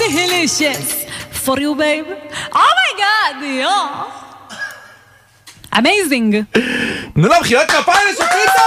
delicious for you, babe. Oh my God, yeah. Amazing. תנו לה מחיאות כפיים לשפיצה!